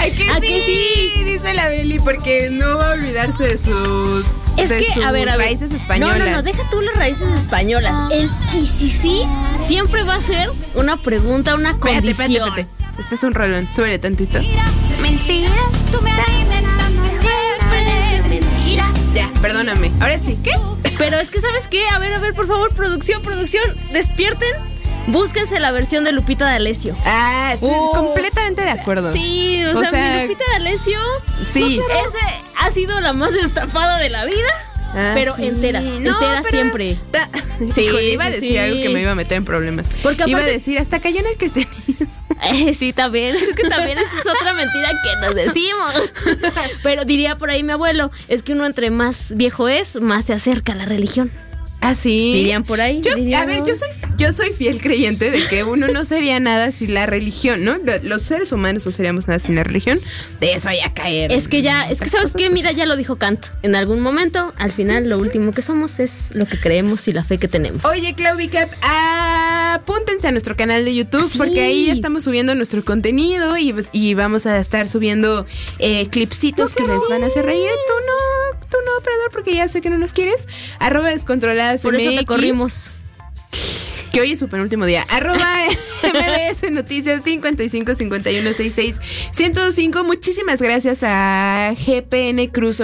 ¿A que sí? Dice la Beli, porque no va a olvidarse de sus... Es que, a ver. Raíces españolas. No, deja tú las raíces españolas. El y sí siempre va a ser una pregunta, una condición. Espérate. Este es un rolón, súbele tantito. Mentiras, tú me alimentaste siempre de mentiras. Ya, perdóname. Ahora sí, ¿qué? Pero es que, ¿sabes qué? A ver, por favor, producción, despierten. Búsquense la versión de Lupita D'Alessio. Estoy completamente de acuerdo. Sí, o sea, mi Lupita D'Alessio. Sí. Ese ha sido la más estafada de la vida. Pero sí. entera siempre. Sí, iba a decir algo que me iba a meter en problemas. Porque iba a decir, hasta cayó en el cristianismo. Sí, también. Es que también esa es otra mentira que nos decimos. Pero diría por ahí mi abuelo, es que uno entre más viejo es, más se acerca a la religión. Ah, sí. Dirían por ahí. Yo soy fiel creyente de que uno no sería nada sin la religión, ¿no? Los seres humanos no seríamos nada sin la religión. De eso hay a caer. Es que ¿sabes qué? Mira, ya lo dijo Kant. En algún momento, al final, lo último que somos es lo que creemos y la fe que tenemos. Oye, Claudia, apúntense a nuestro canal de YouTube, porque ahí ya estamos subiendo nuestro contenido y vamos a estar subiendo clipsitos que les van a hacer reír. Tú no, operador, porque ya sé que no nos quieres. @descontroladas. Por eso te corrimos. Que hoy es su penúltimo día. @MBS Noticias 55 51 66 105. Muchísimas gracias a GPN Cruz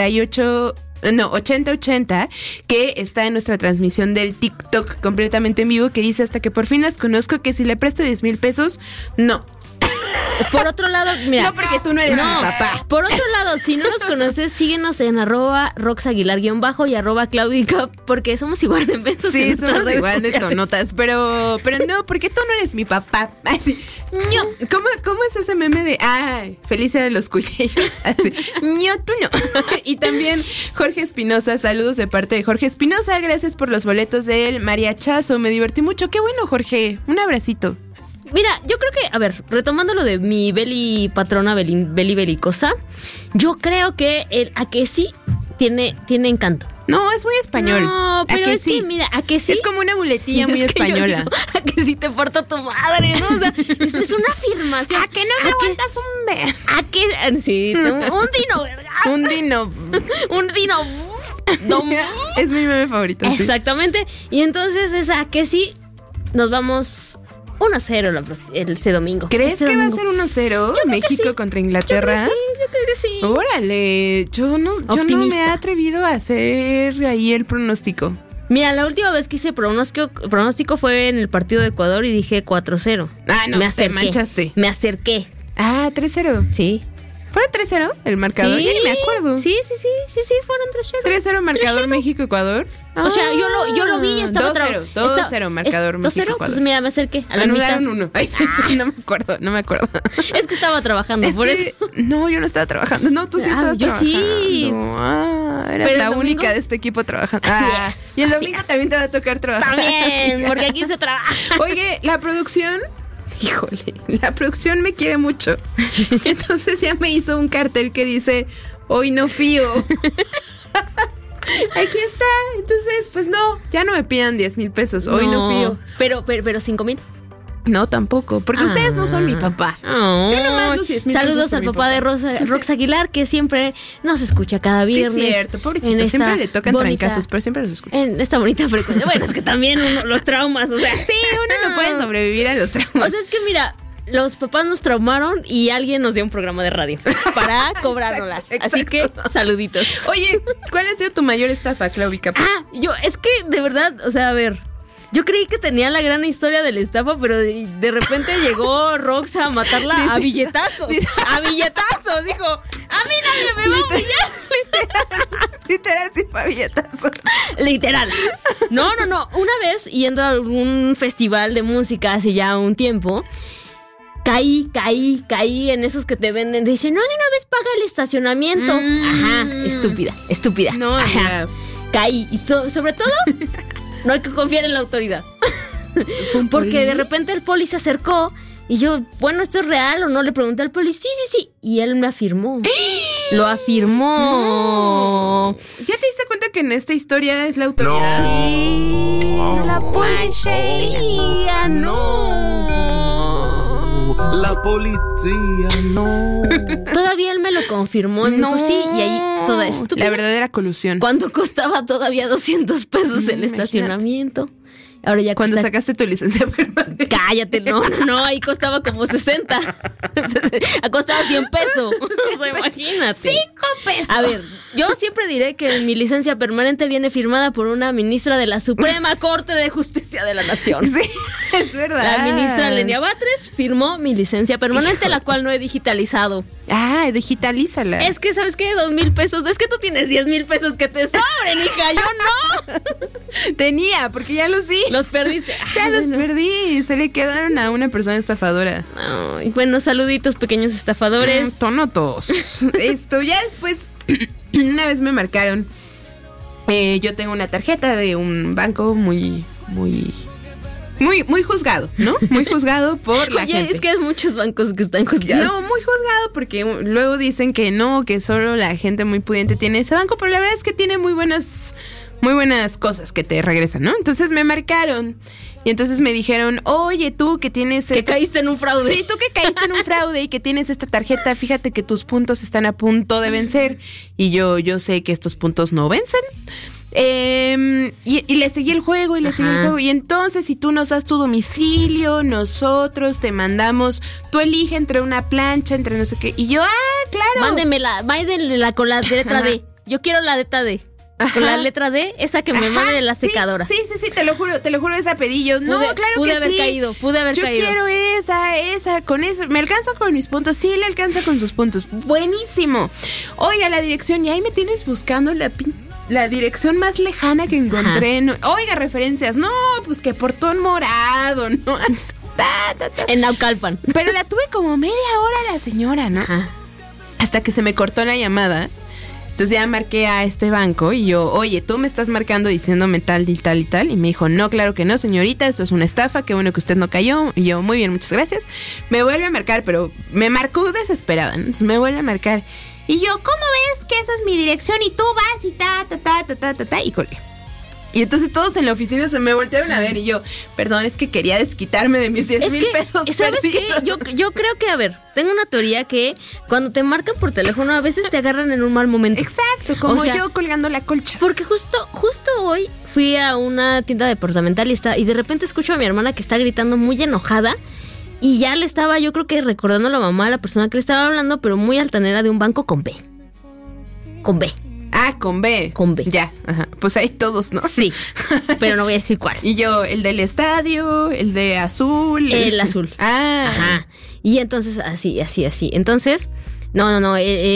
8080, que está en nuestra transmisión del TikTok completamente en vivo, que dice: hasta que por fin las conozco, que si le presto 10,000 pesos, no. Por otro lado, mira. No, porque tú no eres mi papá. Por otro lado, si no nos conoces, síguenos en @roxaguilar_ y @claudica, porque somos igual de mensos. Sí, somos igual de tonotas, pero no, porque tú no eres mi papá. Así, no. ¿Cómo es ese meme de Felicia de los Cuyellos? Así, no, tú no. Y también Jorge Espinosa, saludos de parte de Jorge Espinosa, gracias por los boletos del mariachazo, me divertí mucho. Qué bueno, Jorge, un abracito. Mira, yo creo que, a ver, retomando lo de mi Beli patrona, Beli belicosa, yo creo que el a que sí tiene encanto. No, es muy español. No, pero ¿A que es sí? que, mira, a que sí. Es como una muletilla muy española. A que sí te porta tu madre, ¿no? O sea, es una afirmación. A que no me aguantas un be. A que, sí, un dino, ¿verdad? Un dino. Un dino. Es mi meme favorito. Exactamente. Sí. Y entonces es a que sí nos vamos 1-0 este domingo. ¿Crees que va a ser 1-0 México contra Inglaterra? Yo creo que sí. Órale, yo no me he atrevido a hacer ahí el pronóstico. Mira, la última vez que hice pronóstico fue en el partido de Ecuador y dije 4-0. No, te manchaste. Me acerqué. 3-0. Sí. ¿Fueron 3-0 el marcador? Sí. Ya ni me acuerdo. Sí, fueron 3-0. 3-0 marcador México-Ecuador. O sea, yo lo vi y estaba 2-0 marcador México-Ecuador. Pues mira, me acerqué a la Anularon 1. Ay, no me acuerdo. Es que estaba trabajando, por eso. No, yo no estaba trabajando. No, tú sí estabas trabajando. Yo sí. Eras la única de este equipo trabajando. Así es. Y el domingo también te va a tocar trabajar. También, porque aquí se trabaja. Oye, la producción... Híjole, la producción me quiere mucho. Entonces ya me hizo un cartel que dice: hoy no fío. Aquí está. Entonces, pues no, ya no me pidan 10,000 pesos. Hoy no fío. Pero 5,000. No, tampoco, porque ustedes no son mi papá. Yo nomás los 10,000 Saludos al papá de Rox Aguilar, que siempre nos escucha cada viernes. Sí, es cierto, pobrecito, siempre le tocan trancazos, pero siempre los escucha. En esta bonita frecuencia. Bueno, es que también los traumas, o sea. Sí, uno no puede sobrevivir a los traumas. O sea, es que mira, los papás nos traumaron y alguien nos dio un programa de radio para cobrárnosla. Exacto. Así que, saluditos. Oye, ¿cuál ha sido tu mayor estafa, Claudia? Es que de verdad, o sea, a ver, yo creí que tenía la gran historia de la estafa, pero de repente llegó Rox a matarla a billetazos. A billetazos, dijo: a mí nadie me va a humillar. Literal, sí fue a billetazos. Literal. No. Una vez, yendo a algún festival de música hace ya un tiempo, caí en esos que te venden. Dicen: no, de una vez paga el estacionamiento. Ajá, estúpida. No, ajá. Caí. Y sobre todo, no hay que confiar en la autoridad. Porque de repente el poli se acercó y yo, bueno, ¿esto es real o no? Le pregunté al poli, sí. Y él me afirmó. Lo afirmó. No. ¿Ya te diste cuenta que en esta historia es la autoridad? No la policía, no. La policía no. Todavía él me lo confirmó y me dijo sí, y ahí toda estúpida. La verdadera colusión. Cuando costaba todavía 200 pesos el Imagínate. estacionamiento. Ahora ya Cuando cuesta... sacaste tu licencia permanente. Cállate, no, ahí costaba como 60. Costaba 100 pesos. O sea, imagínate. 5 pesos. A ver, yo siempre diré que mi licencia permanente viene firmada por una ministra de la Suprema Corte de Justicia de la Nación. Sí, es verdad. La ministra Lenia Batres firmó mi licencia permanente, la cual no he digitalizado. Ah, digitalízala. Es que, ¿sabes qué? 2,000 pesos. Es que tú tienes 10,000 pesos que te sobren, hija. Yo no. Tenía, porque ya los di. Los perdiste. Ya Ay, los bueno. perdí. Se le quedaron a una persona estafadora. Ay, bueno, saluditos, pequeños estafadores. Tonotos. Esto, ya después, una vez me marcaron. Yo tengo una tarjeta de un banco muy juzgado, ¿no? Muy juzgado por la Oye, gente. es que hay muchos bancos que están juzgados. No, muy juzgado porque luego dicen que no, que solo la gente muy pudiente tiene ese banco, pero la verdad es que tiene muy buenas cosas que te regresan, ¿no? Entonces me marcaron y entonces me dijeron, oye, tú que tienes... Que caíste en un fraude. Sí, tú que caíste en un fraude y que tienes esta tarjeta, fíjate que tus puntos están a punto de vencer. Y yo sé que estos puntos no vencen. Y le seguí el juego y le seguí el juego. Y entonces, si tú nos das tu domicilio, nosotros te mandamos, tú elige entre una plancha, entre no sé qué. Y yo, claro. Mándenmela con la letra D. Yo quiero la letra D. Con la letra D, esa que me mande de la secadora. Sí, te lo juro, esa pedillo. No, claro que sí. Pude haber caído. Yo quiero esa, con eso. ¿Me alcanza con mis puntos? Sí, le alcanza con sus puntos. Buenísimo. Oiga, la dirección, y ahí me tienes buscando la dirección más lejana que encontré. No, oiga, referencias. No, pues que Portón Morado, ¿no? En Naucalpan. Pero la tuve como media hora la señora, ¿no? Ajá. Hasta que se me cortó la llamada. Entonces ya marqué a este banco y yo, oye, tú me estás marcando diciéndome tal y tal y tal. Y me dijo, no, claro que no, señorita, eso es una estafa, qué bueno que usted no cayó. Y yo, muy bien, muchas gracias. Me vuelve a marcar, pero me marcó desesperada, ¿no? Entonces me vuelve a marcar. Y yo, ¿cómo ves que esa es mi dirección? Y tú vas y y colgué. Y entonces todos en la oficina se me voltearon a ver y yo, perdón, es que quería desquitarme de mis 10,000 pesos ¿sabes perdidos. qué? Yo creo que, a ver, tengo una teoría que cuando te marcan por teléfono a veces te agarran en un mal momento. Exacto, como O sea, yo colgando la colcha. Porque justo hoy fui a una tienda departamental y de repente escucho a mi hermana que está gritando muy enojada y ya le estaba, yo creo que recordando a la mamá a la persona que le estaba hablando, pero muy altanera, de un banco con B. Con B. Ah, con B. Con B. Ya, ajá. Pues hay todos, ¿no? Sí, pero no voy a decir cuál. Y yo, el del estadio, el de azul. El azul. Ah. Ajá. Y entonces, así. Entonces, no,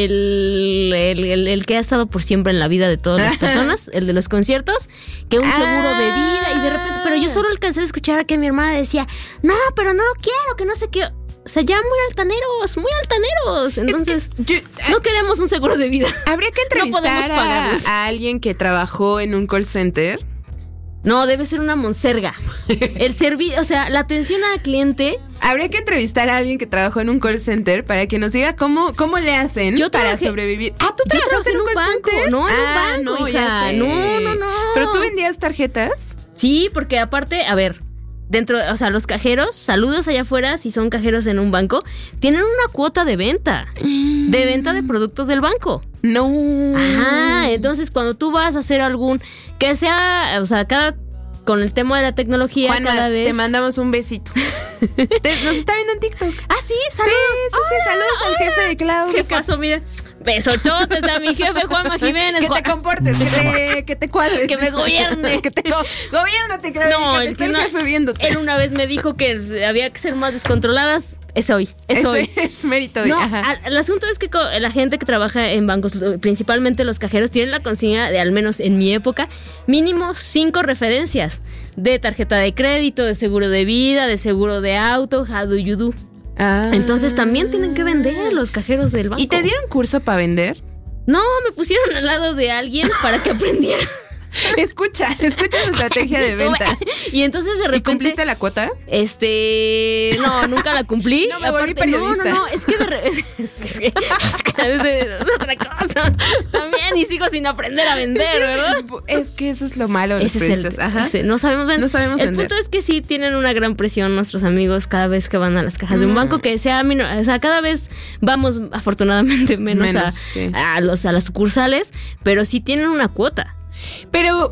el que ha estado por siempre en la vida de todas las personas, el de los conciertos, que un seguro de vida, y de repente, pero yo solo alcancé a escuchar a que mi hermana decía, no, pero no lo quiero, que no sé qué. O sea, ya muy altaneros. Entonces, Es que no queremos un seguro de vida. habría que entrevistar No podemos pagarlos. a alguien que trabajó en un call center. No, debe ser una monserga. El servicio, o sea, la atención al cliente. Habría que entrevistar a alguien que trabajó en un call center para que nos diga cómo le hacen para sobrevivir. Ah, ¿tú yo trabajaste trabajé en un call banco. center? No, en un banco, no, hija. ya sé. No. ¿Pero tú vendías tarjetas? Sí, porque aparte, a ver, o sea, los cajeros, saludos allá afuera, si son cajeros en un banco, tienen una cuota de venta. De venta de productos del banco. No. Ajá, entonces cuando tú vas a hacer que sea, o sea, con el tema de la tecnología, Juanma, cada vez. te mandamos un besito. Nos está viendo en TikTok. Ah, sí, saludos. Sí, saludos al jefe de Claudia. ¿Qué pasó? Mira, besochotes a mi jefe Juanma Jiménez. Que te comportes, que te cuadres. Que me gobierne. Gobiérnate, Claudia, No, que te está el jefe viéndote. Él una vez me dijo que había que ser más descontroladas. Es hoy. Es mérito hoy. No, Ajá. el asunto es que la gente que trabaja en bancos, principalmente los cajeros, tienen la consigna de, al menos en mi época, mínimo 5 referencias de tarjeta de crédito, de seguro de vida, de seguro de auto, how do you do. Entonces también tienen que vender los cajeros del banco. ¿Y te dieron curso para vender? No, me pusieron al lado de alguien para que aprendiera. Escucha su estrategia de venta. Y entonces de repente... ¿Y cumpliste la cuota? No, nunca la cumplí. No, me volví periodista. No, es que es otra cosa. También, y sigo sin aprender a vender, ¿verdad? Es que eso es lo malo de los periodistas. Ajá. No sabemos vender. No sabemos el vender. punto es que sí tienen una gran presión nuestros amigos cada vez que van a las cajas de un banco, que sea o sea, cada vez vamos afortunadamente menos sí. a las sucursales, pero sí tienen una cuota. Pero.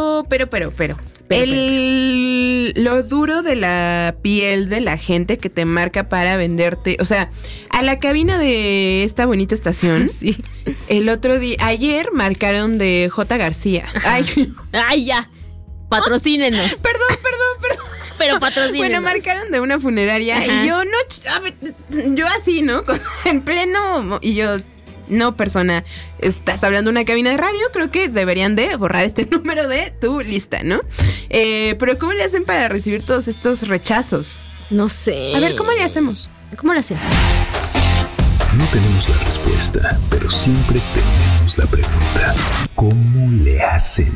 Lo duro de la piel de la gente que te marca para venderte, o sea, a la cabina de esta bonita estación, Sí. el otro día, ayer marcaron de J. García. Ay, ya. Patrocínenos. Perdón. Pero patrocínenos. Bueno, marcaron de una funeraria. Ajá. Y yo yo así, ¿no? En pleno, y yo, no, persona, estás hablando de una cabina de radio, creo que deberían de borrar este número de tu lista, ¿no? Pero ¿cómo le hacen para recibir todos estos rechazos? No sé. A ver, ¿cómo le hacemos? ¿Cómo le hacen? No tenemos la respuesta, pero siempre tenemos la pregunta. ¿Cómo le hacen?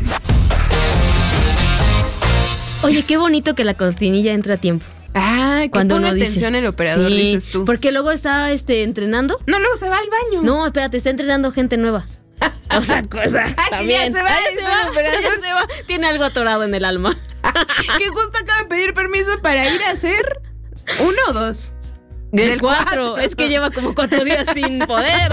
Oye, qué bonito que la cortinilla entra a tiempo. Ah, que Cuando pone uno dice. atención el operador, Sí, dices tú. Porque luego está entrenando. No, luego se va al baño. No, espérate, está entrenando gente nueva. O sea, también. ya se va, dice el operador. ya se va. Tiene algo atorado en el alma. Que justo acaba de pedir permiso para ir a hacer 1 o 2. Del 4. Es que lleva como 4 días sin poder.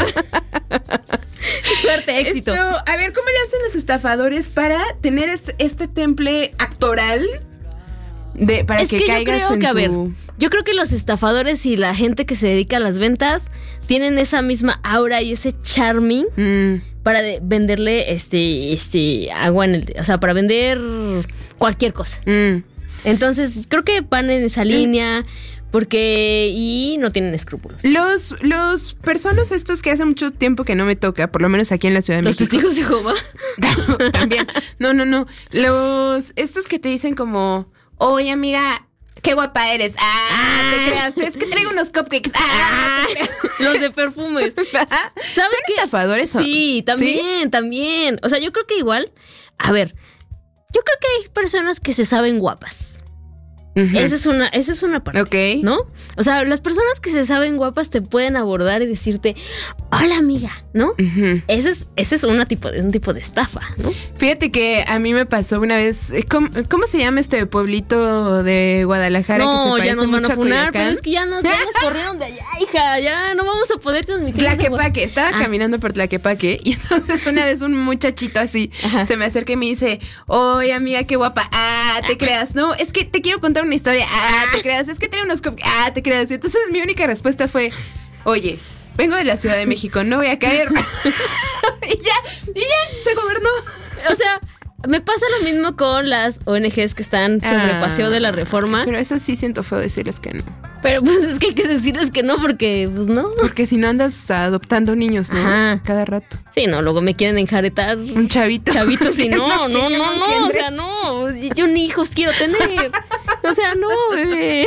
Suerte, éxito. A ver, ¿cómo le hacen los estafadores para tener este temple actoral? Para Es que que caigas yo creo en que, a su... ver, yo creo que los estafadores y la gente que se dedica a las ventas tienen esa misma aura y ese charming para venderle agua en el... O sea, para vender cualquier cosa. Entonces, creo que van en esa línea porque... Y no tienen escrúpulos. Los personas estos que hace mucho tiempo que no me toca, por lo menos aquí en la Ciudad de ¿Los México. testigos de Jehová? También. No. Estos que te dicen como... Oye, amiga, qué guapa eres. Te creas. Es que traigo unos cupcakes. Te creas. Los de perfumes. ¿Sabes ¿Son qué? estafadores? Sí, también. O sea, yo creo que igual... A ver, yo creo que hay personas que se saben guapas. Uh-huh. Esa es una parte, Ok. ¿no? O sea, las personas que se saben guapas te pueden abordar y decirte, hola amiga, ¿no? Uh-huh. Ese es un tipo de estafa, ¿no? Fíjate que a mí me pasó una vez. ¿Cómo se llama este pueblito de Guadalajara que se No, parece ya nos van mucho a funar, Culiacán? pero es que ya nos corrieron de allá, hija. Ya no vamos a poder transmitir. Tlaquepaque, estaba caminando por Tlaquepaque y entonces una vez un muchachito así se me acerca y me dice, oye amiga, qué guapa, te creas, no, es que te quiero contar una historia, te creas, es que tiene unos te creas, y entonces mi única respuesta fue, oye, vengo de la Ciudad de México, no voy a caer. y ya, se gobernó. O sea, me pasa lo mismo con las ONGs que están sobre el Paseo de la Reforma. Pero eso sí siento feo decirles que no. Pero pues es que hay que decirles que no, porque pues no. Porque si no andas adoptando niños, ¿no? Ajá. Cada rato. Sí, no, luego me quieren enjaretar Un chavito. chavitos y no, Que o engendre. sea, no, yo ni hijos quiero tener. O sea, no, bebé.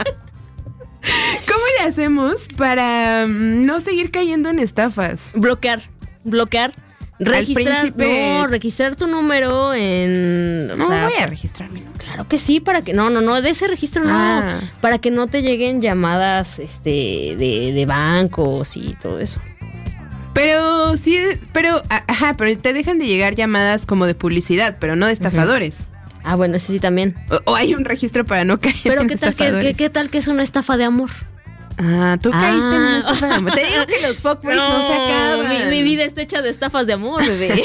¿Cómo le hacemos para no seguir cayendo en estafas? Bloquear. Registrar tu número en... No o sea, voy a registrar mi número. Claro que sí, para que... No, de ese registro no. Para que no te lleguen llamadas de bancos y todo eso. Pero sí, pero te dejan de llegar llamadas como de publicidad, pero no de estafadores. Ah, bueno, eso sí también. O hay un registro para no caer Pero en ¿qué tal estafadores. qué tal que es una estafa de amor? Tú caíste en una estafa de amor. Te digo que los fuckboys no se acaban. Mi vida está hecha de estafas de amor, bebé.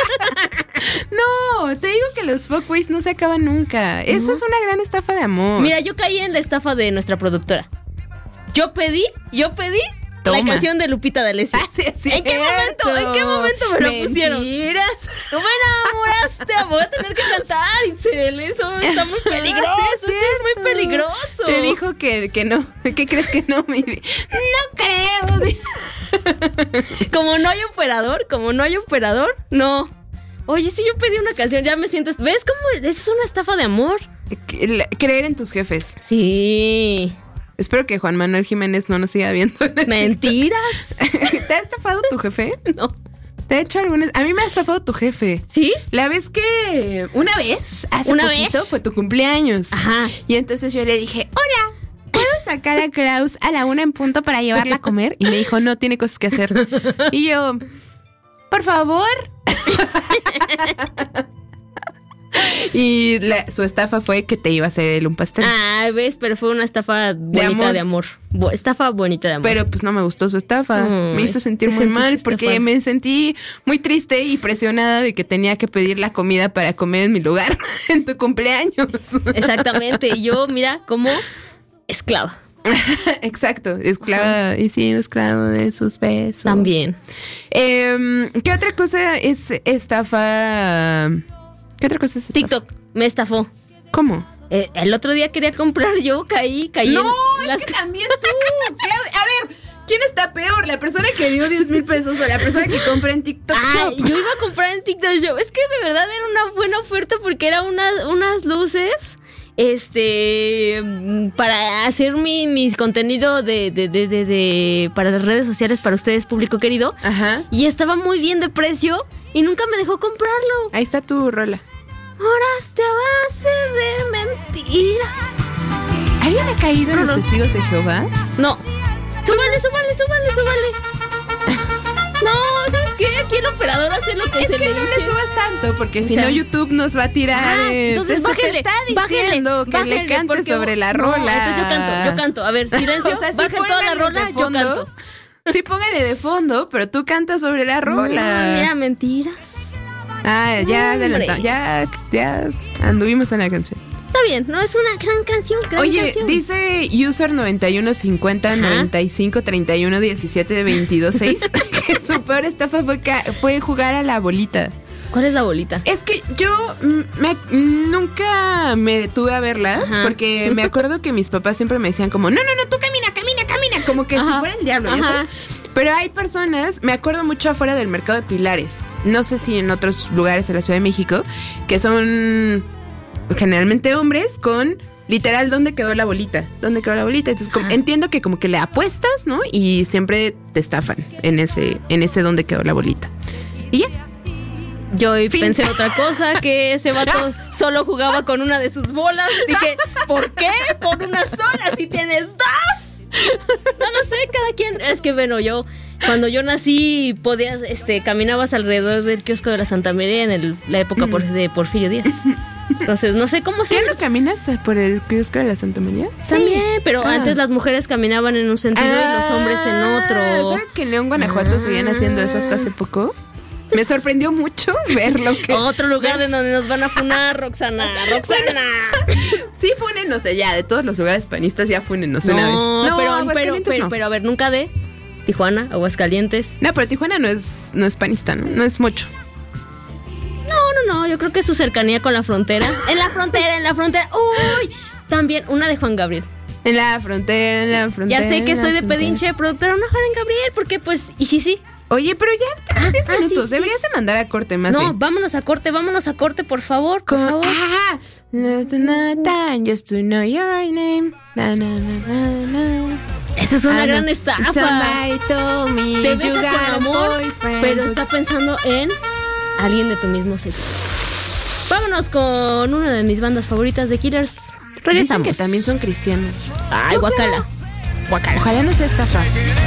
No, te digo que los fuckboys no se acaban nunca. Eso es una gran estafa de amor. Mira, yo caí en la estafa de nuestra productora. Yo pedí Toma. la canción de Lupita D'Alessio. Sí, ¿En qué momento me lo pusieron? Mentiras. Tú me enamoraste, voy a tener que cantar, Itzel. Eso está muy peligroso. Sí, es muy peligroso. Te dijo que no. ¿Qué crees que no, mi vida? No creo. Como no hay operador, no. Oye, si yo pedí una canción, ya me siento... ¿Ves cómo es una estafa de amor? Creer en tus jefes. Sí. Espero que Juan Manuel Jiménez no nos siga viendo. ¿Mentiras? ¿Te ha estafado tu jefe? No. ¿Te ha hecho alguna? A mí me ha estafado tu jefe. ¿Sí? La vez que... Hace ¿Una poquito, vez? fue tu cumpleaños. Ajá. Y entonces yo le dije, hola, ¿puedo sacar a Klaus a la 1 en punto para llevarla a comer? Y me dijo, no, tiene cosas que hacer. Y yo... por favor. Y su estafa fue que te iba a hacer él un pastel. Ah, ves, pero fue una estafa bonita de amor. Estafa bonita de amor. Pero pues no me gustó su estafa. Me hizo sentir muy mal porque me sentí muy triste y presionada de que tenía que pedir la comida para comer en mi lugar en tu cumpleaños. Exactamente. Y yo, mira, como esclava. Exacto, esclava. Y sí, esclavo de sus besos. También. ¿Qué otra cosa es estafa? ¿Qué otra cosa es estafa? TikTok me estafó. ¿Cómo? El otro día quería comprar yo, caí. No, es que también tú. A ver, ¿quién está peor? ¿La persona que dio 10,000 pesos o la persona que compra en TikTok Shop? Yo iba a comprar en TikTok Shop. Es que de verdad era una buena oferta porque era unas luces para hacer mi contenido para las redes sociales para ustedes, público querido. Ajá. Y estaba muy bien de precio y nunca me dejó comprarlo. Ahí está tu rola. Horas de base de mentiras. ¿Alguien ha caído en los testigos de Jehová? No. Súbale. No, ¿sabes qué? Aquí el operador hace lo que se le dice. Es que no le subas tanto, porque si no YouTube nos va a tirar. Entonces bájale, te está diciendo que le cantes sobre la rola. Entonces yo canto. A ver, silencio, o sea, bajen toda la rola, yo canto. Sí, póngale de fondo, pero tú cantas sobre la rola. Mira, mentiras. Ya adelantamos, ya anduvimos en la canción. Está bien, no es una gran canción. Oye, dice user 9150 95 31 17 22 6 que su peor estafa fue jugar a la bolita. ¿Cuál es la bolita? Es que yo nunca me detuve a verlas. Ajá. Porque me acuerdo que mis papás siempre me decían como, no, tú camina, como que si fuera el diablo, ¿ya sabes? Pero hay personas, me acuerdo mucho afuera del mercado de Pilares, no sé si en otros lugares de la Ciudad de México, que son generalmente hombres con literal ¿dónde quedó la bolita? Entonces entiendo que como que le apuestas, ¿no? Y siempre te estafan en ese ¿dónde quedó la bolita? Y ya. Yo pensé otra cosa, que ese vato solo jugaba con una de sus bolas. Dije, ¿por qué con una sola si tienes dos? No lo sé, cada quien. Es que bueno, cuando yo nací podías, caminabas alrededor del kiosco de la Santa María en la época de Porfirio Díaz. Entonces, no sé cómo se llama. ¿Ya no caminas por el kiosco de la Santa María? También, pero antes las mujeres caminaban en un sentido y los hombres en otro. ¿Sabes que en León, Guanajuato seguían haciendo eso hasta hace poco? Me sorprendió mucho ver lo que... Otro lugar de donde nos van a funar, Roxana. Sí, fúnenos ya, de todos los lugares panistas ya fúnenos una vez. No, pero a ver, nunca de Tijuana, Aguascalientes. No, pero Tijuana no es panista, ¿no? Es mucho. No, yo creo que su cercanía con la frontera. En la frontera. ¡Uy! También una de Juan Gabriel. En la frontera. Ya sé que estoy de pedinche, productora, una Juan Gabriel, porque pues, y sí. Oye, pero ya tenemos 10 minutos. Sí. Deberías de mandar a corte más. No, vámonos a corte, por favor. Just to know your name. Esa es una gran estafa. Somebody told me te besa con amor, pero está pensando en alguien de tu mismo sexo. Vámonos con una de mis bandas favoritas de Killers. Regresamos. Dicen que también son cristianos. Ay, guacala. Ojalá no sea estafa.